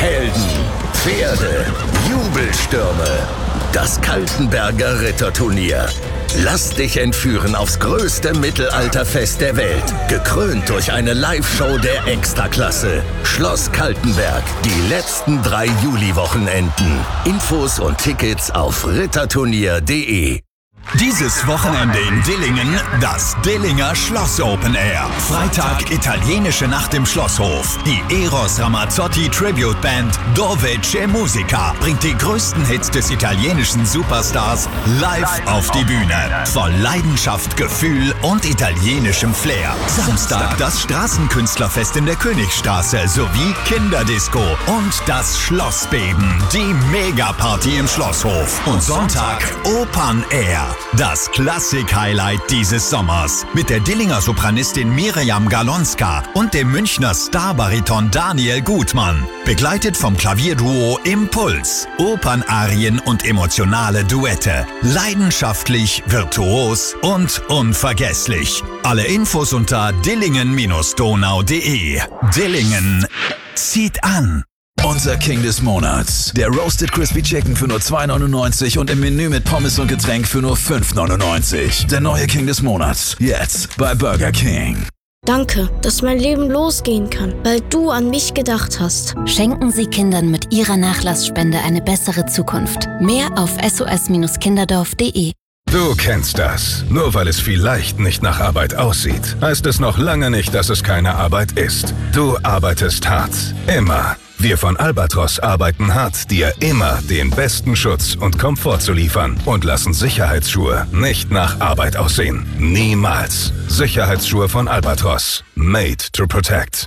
Helden, Pferde, Jubelstürme. Das Kaltenberger Ritterturnier. Lass dich entführen aufs größte Mittelalterfest der Welt. Gekrönt durch eine Live-Show der Extraklasse. Schloss Kaltenberg. Die letzten 3 Juliwochenenden. Infos und Tickets auf ritterturnier.de. Dieses Wochenende in Dillingen das Dillinger Schloss Open Air. Freitag italienische Nacht im Schlosshof. Die Eros Ramazzotti Tribute Band Dovece Musica bringt die größten Hits des italienischen Superstars live auf die Bühne. Voll Leidenschaft, Gefühl und italienischem Flair. Samstag das Straßenkünstlerfest in der Königstraße sowie Kinderdisco und das Schlossbeben. Die Megaparty im Schlosshof. Und Sonntag Open Air. Das Klassik-Highlight dieses Sommers mit der Dillinger Sopranistin Miriam Galonska und dem Münchner Starbariton Daniel Gutmann. Begleitet vom Klavierduo Impuls. Opernarien und emotionale Duette. Leidenschaftlich, virtuos und unvergesslich. Alle Infos unter dillingen-donau.de. Dillingen zieht an. Unser King des Monats. Der Roasted Crispy Chicken für nur 2,99 und im Menü mit Pommes und Getränk für nur 5,99. Der neue King des Monats. Jetzt bei Burger King. Danke, dass mein Leben losgehen kann, weil du an mich gedacht hast. Schenken Sie Kindern mit Ihrer Nachlassspende eine bessere Zukunft. Mehr auf sos-kinderdorf.de. Du kennst das. Nur weil es vielleicht nicht nach Arbeit aussieht, heißt es noch lange nicht, dass es keine Arbeit ist. Du arbeitest hart. Immer. Wir von Albatros arbeiten hart, dir immer den besten Schutz und Komfort zu liefern und lassen Sicherheitsschuhe nicht nach Arbeit aussehen. Niemals. Sicherheitsschuhe von Albatros. Made to protect.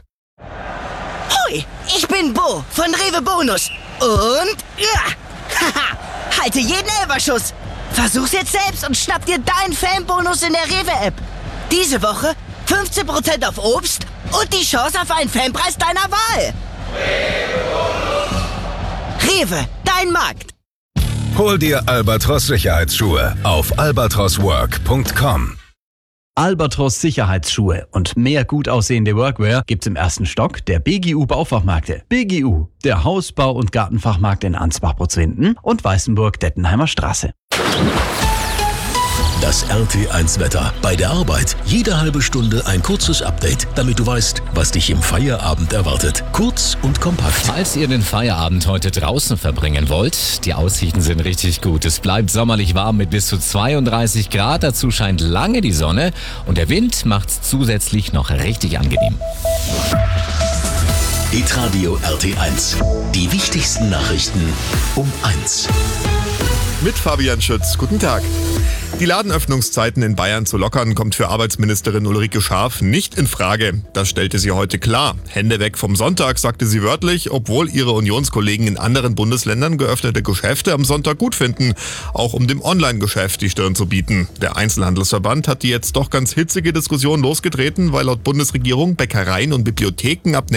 Hoi, ich bin Bo von Rewe Bonus. Und haha, halte jeden Elberschuss. Versuch's jetzt selbst und schnapp dir deinen Fanbonus in der Rewe-App. Diese Woche 15% auf Obst und die Chance auf einen Fanpreis deiner Wahl. Rewe, dein Markt. Hol dir Albatros Sicherheitsschuhe auf albatroswork.com. Albatros Sicherheitsschuhe und mehr gut aussehende Workwear gibt's im ersten Stock der BGU Baufachmärkte. BGU, der Hausbau- und Gartenfachmarkt in Ansbach-Botzwinden und Weißenburg-Dettenheimer Straße. Das RT1-Wetter. Bei der Arbeit jede halbe Stunde ein kurzes Update, damit du weißt, was dich im Feierabend erwartet. Kurz und kompakt. Falls ihr den Feierabend heute draußen verbringen wollt, die Aussichten sind richtig gut. Es bleibt sommerlich warm mit bis zu 32 Grad. Dazu scheint lange die Sonne und der Wind macht's zusätzlich noch richtig angenehm. Hitradio RT1. Die wichtigsten Nachrichten um 1. Mit Fabian Schütz. Guten Tag. Die Ladenöffnungszeiten in Bayern zu lockern, kommt für Arbeitsministerin Ulrike Scharf nicht in Frage. Das stellte sie heute klar. Hände weg vom Sonntag, sagte sie wörtlich, obwohl ihre Unionskollegen in anderen Bundesländern geöffnete Geschäfte am Sonntag gut finden, auch um dem Online-Geschäft die Stirn zu bieten. Der Einzelhandelsverband hat die jetzt doch ganz hitzige Diskussion losgetreten, weil laut Bundesregierung Bäckereien und Bibliotheken ab